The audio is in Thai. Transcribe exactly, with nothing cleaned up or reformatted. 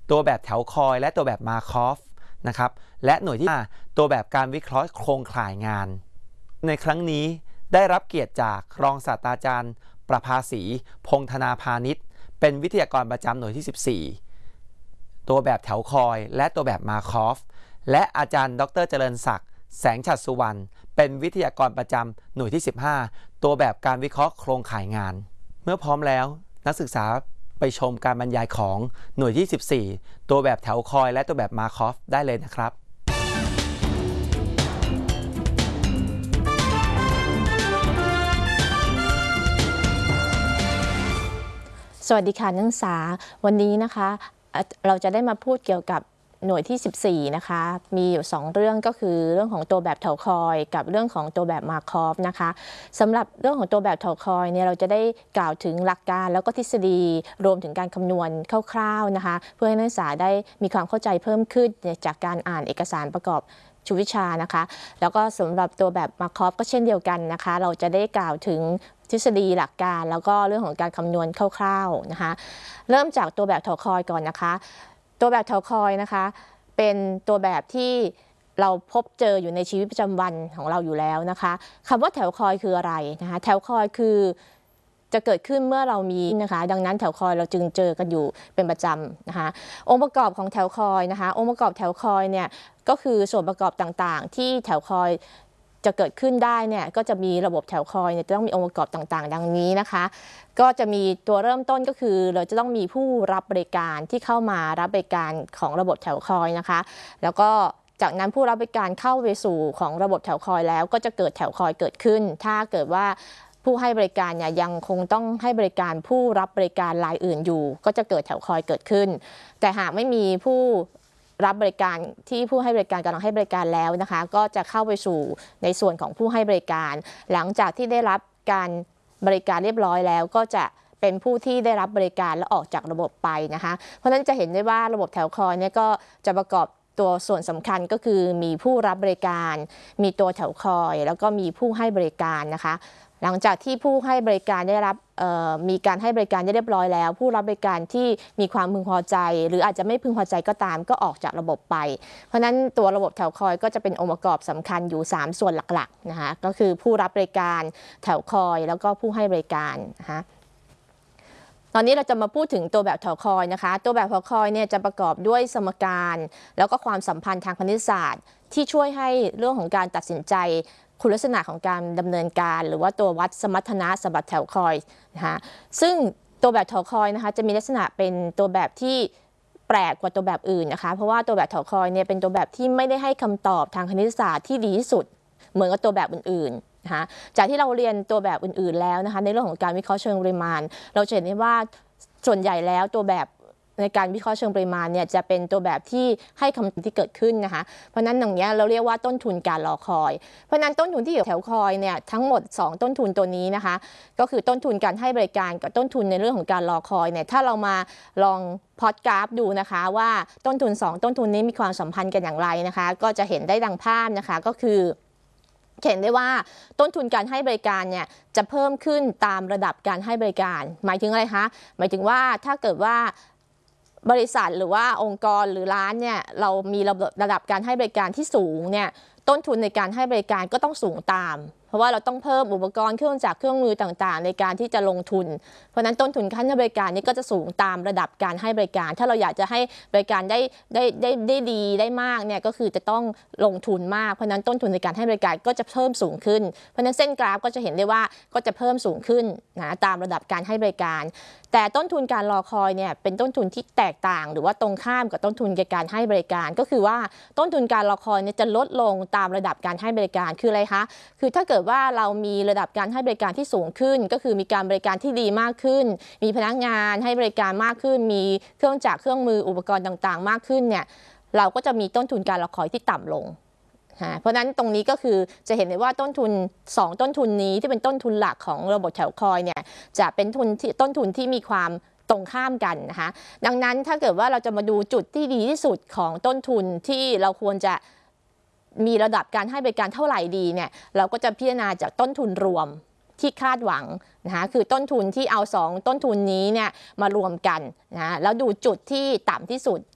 ตัวแบบแถวคอยและตัวแบบมาคอฟนะครับและหน่วยที่ห้าตัวแบบการวิเคราะห์โครงข่ายงานในครั้งนี้ได้รับเกียรติจากรองศาสตราจารย์ประภาสีพงษ์ธนาพาณิชย์เป็นวิทยากรประจำหน่วยที่สิบสี่ตัวแบบแถวคอยและตัวแบบมาคอฟและอาจารย์ดรเจริญศักดิ์แสงฉัตรสุวรรณเป็นวิทยากรประจำหน่วยที่สิบห้าตัวแบบการวิเคราะห์โครงข่ายงานเมื่อพร้อมแล้วนักศึกษาไปชมการบรรยายของหน่วยที่สิบสี่ตัวแบบแถวคอยและตัวแบบมาคอฟได้เลยนะครับสวัสดีค่ะนักศึกษาวันนี้นะคะเราจะได้มาพูดเกี่ยวกับหน่วยที่สิบสี่นะคะมีอยู่สองเรื่องก็คือเรื่องของตัวแบบแถวคอยกับเรื่องของตัวแบบมาคอฟนะคะสำหรับเรื่องของตัวแบบแถวคอยเนี่ยเราจะได้กล่าวถึงหลักการแล้วก็ทฤษฎีรวมถึงการคำนวณคร่าวๆนะคะเพื่อให้นักศึกษาได้มีความเข้าใจเพิ่มขึ้นจากการอ่านเอกสารประกอบชุดวิชานะคะแล้วก็สำหรับตัวแบบมาคอฟก็เช่นเดียวกันนะคะเราจะได้กล่าวถึงทฤษฎีหลักการแล้วก็เรื่องของการคำนวณคร่าวๆนะคะเริ่มจากตัวแบบแถวคอยก่อนนะคะตัวแบบแถวคอยนะคะเป็นตัวแบบที่เราพบเจออยู่ในชีวิตประจำวันของเราอยู่แล้วนะคะคำว่าแถวคอยคืออะไรนะคะแถวคอยคือจะเกิดขึ้นเมื่อเรามีนะคะดังนั้นแถวคอยเราจึงเจอกันอยู่เป็นประจำนะคะองค์ประกอบของแถวคอยนะคะองค์ประกอบแถวคอยเนี่ยก็คือส่วนประกอบต่างๆที่แถวคอยจะเกิดขึ้นได้เนี่ยก็จะมีระบบแถวคอยเนี่ยจะต้องมีองค์ประกอบต่างๆดังนี้นะคะก็จะมีตัวเริ่มต้นก็คือเราจะต้องมีผู้รับบริการที่เข้ามารับบริการของระบบแถวคอยนะคะแล้วก็จากนั้นผู้รับบริการเข้าไปสู่ของระบบแถวคอยแล้วก็จะเกิดแถวคอยเกิดขึ้นถ้าเกิดว่าผู้ให้บริการเนี่ยยังคงต้องให้บริการผู้รับบริการรายอื่นอยู่ก็จะเกิดแถวคอยเกิดขึ้นแต่หากไม่มีผู้รับบริการที่ผู้ให้บริการกำลังให้บริการแล้วนะคะก็จะเข้าไปสู่ในส่วนของผู้ให้บริการหลังจากที่ได้รับการบริการเรียบร้อยแล้วก็จะเป็นผู้ที่ได้รับบริการและออกจากระบบไปนะคะเพราะฉะนั้นจะเห็นได้ว่าระบบแถวคอยเนี่ยก็จะประกอบตัวส่วนสำคัญก็คือมีผู้รับบริการมีตัวแถวคอยแล้วก็มีผู้ให้บริการนะคะหลังจากที่ผู้ให้บริการได้รับมีการให้บริการได้เรียบร้อยแล้วผู้รับบริการที่มีความพึงพอใจหรืออาจจะไม่พึงพอใจก็ตามก็ออกจากระบบไปเพราะฉะนั้นตัวระบบแถวคอยก็จะเป็นองค์ประกอบสำคัญอยู่สามส่วนหลักๆนะคะก็คือผู้รับบริการแถวคอยแล้วก็ผู้ให้บริการนะคะตอนนี้เราจะมาพูดถึงตัวแบบแถวคอยนะคะตัวแบบแถวคอยเนี่ยจะประกอบด้วยสมการแล้วก็ความสัมพันธ์ทางคณิตศาสตร์ที่ช่วยให้เรื่องของการตัดสินใจคุณลักษณะของการดำเนินการหรือว่าตัววัดสมรรถนะสมบัติแถวคอยนะคะซึ่งตัวแบบแถวคอยนะคะจะมีลักษณะเป็นตัวแบบที่แปลกกว่าตัวแบบอื่นนะคะเพราะว่าตัวแบบแถวคอยเนี่ยเป็นตัวแบบที่ไม่ได้ให้คำตอบทางคณิตศาสตร์ที่ดีที่สุดเหมือนกับตัวแบบอื่นๆนะคะจากที่เราเรียนตัวแบบอื่นๆแล้วนะคะในเรื่องของการวิเคราะห์เชิงปริมาณเราเห็นได้ว่าส่วนใหญ่แล้วตัวแบบในการวิเคราะห์เชิงปริมาณเนี่ยจะเป็นตัวแบบที่ให้คำตอบที่เกิดขึ้นนะคะเพราะนั้นอย่างนี้เราเรียกว่าต้นทุนการรอคอยเพราะนั้นต้นทุนที่อยู่แถวคอยเนี่ยทั้งหมดสองต้นทุนตัวนี้นะคะก็คือต้นทุนการให้บริการกับต้นทุนในเรื่องของการรอคอยเนี่ยถ้าเรามาลองพล็อตกราฟดูนะคะว่าต้นทุนสองต้นทุนนี้มีความสัมพันธ์กันอย่างไรนะคะก็จะเห็นได้ดังภาพนะคะก็คือเห็นได้ว่าต้นทุนการให้บริการเนี่ยจะเพิ่มขึ้นตามระดับการให้บริการหมายถึงอะไรคะหมายถึงว่าถ้าเกิดว่าบริษัทหรือว่าองค์กรหรือร้านเนี่ยเรามีระดับการให้บริการที่สูงเนี่ยต้นทุนในการให้บริการก็ต้องสูงตามเพราะว่าเราต้องเพิ่มอุปกรณ์เครื่องจักรเครื่องมือต่างๆในการที่จะลงทุนเพราะนั้นต้นทุนการให้บริการนี้ก็จะสูงตามระดับการให้บริการถ้าเราอยากจะให้บริการได้ได้ได้ได้ดีได้มากเนี่ยก็คือจะต้องลงทุนมากเพราะนั้นต้นทุนในการให้บริการก็จะเพิ่มสูงขึ้นเพราะนั้นเส้นกราฟก็จะเห็นได้ว่าก็จะเพิ่มสูงขึ้นนะตามระดับการให้บริการแต่ต้นทุนการรอคอยเนี่ยเป็นต้นทุนที่แตกต่างหรือว่าตรงข้ามกับต้นทุนในการให้บริการก็คือว่าต้นทุนการรอคอยเนี่ยจะลดลงตามระดับการให้บริการคืออะไรคะคือถ้าเกิดว่าเรามีระดับการให้บริการที่สูงขึ้นก็คือมีการบริการที่ดีมากขึ้นมีพนักงานให้บริการมากขึ้นมีเครื่องจักรเครื่องมืออุปกรณ์ต่างๆมากขึ้นเนี่ยเราก็จะมีต้นทุนการรอคอยที่ต่ำลงเพราะฉะนั้นตรงนี้ก็คือจะเห็นได้ว่าต้นทุนสองต้นทุนนี้ที่เป็นต้นทุนหลักของระบบแถวคอยเนี่ยจะเป็นทุนที่ต้นทุนที่มีความตรงข้ามกันนะคะดังนั้นถ้าเกิดว่าเราจะมาดูจุดที่ดีที่สุดของต้นทุนที่เราควรจะมีระดับการให้บริการเท่าไหร่ดีเนี่ยเราก็จะพิจารณาจากต้นทุนรวมที่คาดหวังนะคะคือต้นทุนที่เอาสองต้นทุนนี้เนี่ยมารวมกันนะแล้วดูจุดที่ต่ำที่สุด